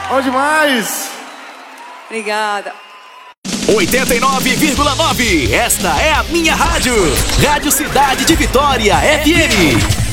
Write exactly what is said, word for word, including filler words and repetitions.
Bom demais! Obrigada. oitenta e nove vírgula nove. Esta é a minha rádio. Rádio Cidade de Vitória F M.